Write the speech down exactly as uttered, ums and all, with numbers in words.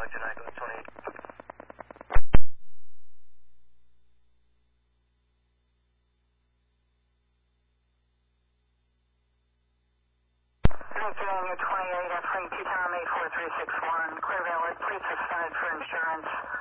Roger, nine one twenty-eight. Pennsylvania twenty-eight, F three two Tom eight four three six one, Clear Valley, please suspended for insurance.